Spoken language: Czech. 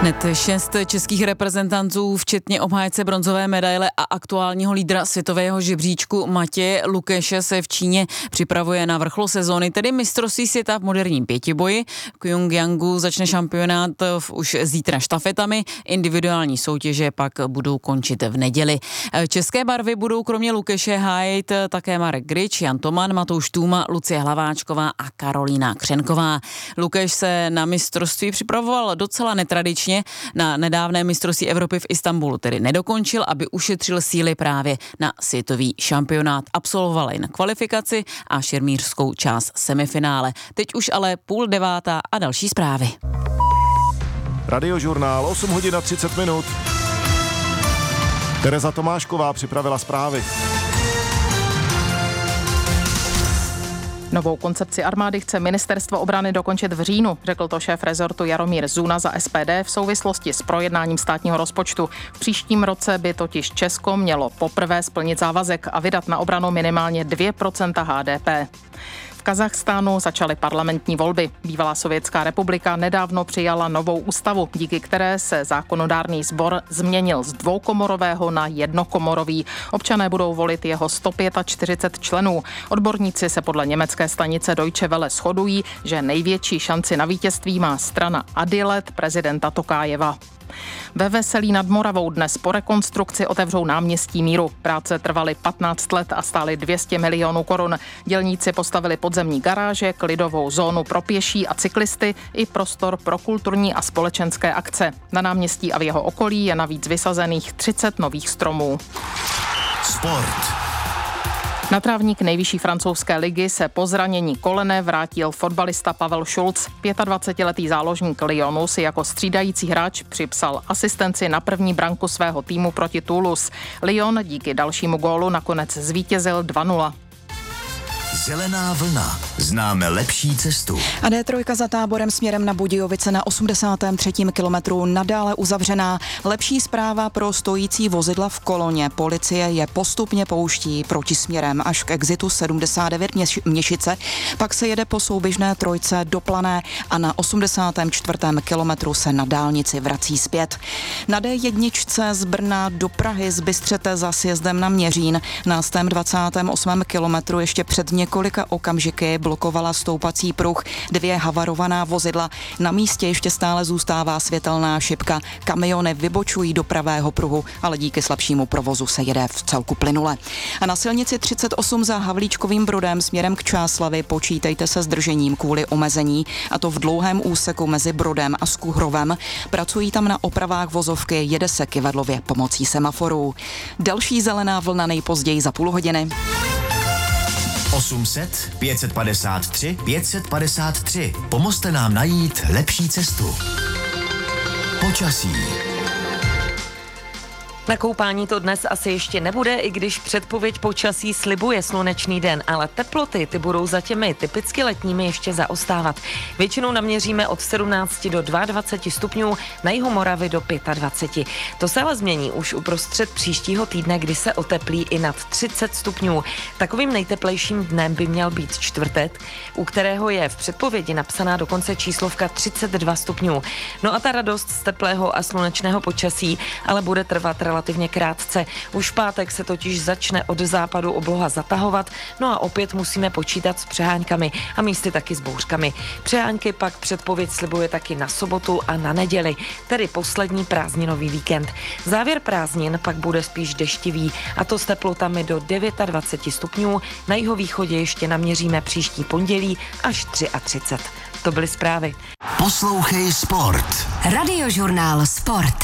Hned 6 českých reprezentantů, včetně obhájce bronzové medaile a aktuálního lídra světového žebříčku Matěje Lukeše, se v Číně připravuje na vrchol sezóny, tedy mistrovství světa v moderním pětiboji. V Pchjongjangu začne šampionát už zítra štafetami, individuální soutěže pak budou končit v neděli. České barvy budou kromě Lukeše hájit také Marek Grič, Jan Toman, Matouš Tůma, Lucie Hlaváčková a Karolína Křenková. Lukeš se na mistrovství připravoval docela netradičně. Na nedávné mistrovství Evropy v Istanbulu tedy nedokončil, aby ušetřil síly právě na světový šampionát. Absolvoval jen kvalifikaci a šermířskou část semifinále. Teď už ale 8:30 a další zprávy. Radiožurnál 8 hodin a 30 minut. Tereza Tomášková připravila zprávy. Novou koncepci armády chce ministerstvo obrany dokončit v říjnu, řekl to šéf rezortu Jaromír Zuna za SPD v souvislosti s projednáním státního rozpočtu. V příštím roce by totiž Česko mělo poprvé splnit závazek a vydat na obranu minimálně 2% HDP. V Kazachstánu začaly parlamentní volby. Bývalá Sovětská republika nedávno přijala novou ústavu, díky které se zákonodárný sbor změnil z dvoukomorového na jednokomorový. Občané budou volit jeho 145 členů. Odborníci se podle německé stanice Deutsche Welle shodují, že největší šanci na vítězství má strana Adilet prezidenta Tokájeva. Ve Veselí nad Moravou dnes po rekonstrukci otevřou náměstí Míru. Práce trvaly 15 let a stály 200 milionů korun. Dělníci postavili podzemní garáže, klidovou zónu pro pěší a cyklisty i prostor pro kulturní a společenské akce. Na náměstí a v jeho okolí je navíc vysazených 30 nových stromů. Sport. Na trávník nejvyšší francouzské ligy se po zranění kolene vrátil fotbalista Pavel Schulz. 25letý záložník Lyonu si jako střídající hráč připsal asistenci na první branku svého týmu proti Toulouse. Lyon díky dalšímu gólu nakonec zvítězil 2-0. Zelená vlna. Známe lepší cestu. A D3 za Táborem směrem na Budějovice na 83. kilometru nadále uzavřená. Lepší zpráva pro stojící vozidla v koloně. Policie je postupně pouští protisměrem až k exitu 79 Měšice. Pak se jede po souběžné trojce do Plané a na 84. kilometru se na dálnici vrací zpět. Na D1 z Brna do Prahy z Bystřete za sjezdem na Měřín na 128. kilometru ještě před několika okamžiky blokovala stoupací pruh 2 havarovaná vozidla. Na místě ještě stále zůstává světelná šipka. Kamiony vybočují do pravého pruhu, ale díky slabšímu provozu se jede v celku plynule. A na silnici 38 za Havlíčkovým Brodem směrem k Čáslavi počítejte se zdržením kvůli omezení, a to v dlouhém úseku mezi Brodem a Skuhrovem. Pracují tam na opravách vozovky, jede se kyvadlově pomocí semaforů. Další zelená vlna nejpozději za půl hodiny. 800 553 553. Pomozte nám najít lepší cestu. Počasí. Na koupání to dnes asi ještě nebude, i když předpověď počasí slibuje slunečný den, ale teploty ty budou za těmi typicky letními ještě zaostávat. Většinou naměříme od 17 do 22 stupňů, na jihu Moravy do 25. To se ale změní už uprostřed příštího týdne, kdy se oteplí i nad 30 stupňů. Takovým nejteplejším dnem by měl být čtvrtek, u kterého je v předpovědi napsaná dokonce číslovka 32 stupňů. No a ta radost z teplého a slunečného počasí ale bude trvat relativně krátce. Už v pátek se totiž začne od západu obloha zatahovat, no a opět musíme počítat s přeháňkami a místy taky s bouřkami. Přehánky pak předpověď slibuje taky na sobotu a na neděli, tedy poslední prázdninový víkend. Závěr prázdnin pak bude spíš deštivý, a to s teplotami do 29 stupňů. Na jihovýchodě ještě naměříme příští pondělí až 33. To byly zprávy. Poslouchej Sport. Radiožurnál Sport.